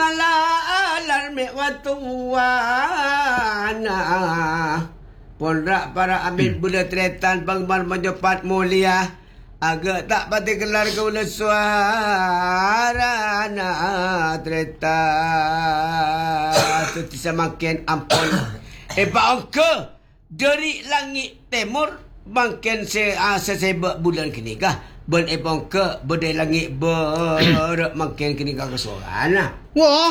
ngala alarme watuana pondrak para amin budak tretan pangman menyepat mulia agak tak pati kelar keula suara na tretan tu semakin ampun Pak Ongke dari langit timur makin sesebak bulan kini kah ben Epong ke bedai langit makin kini kah kesoran lah. Wah,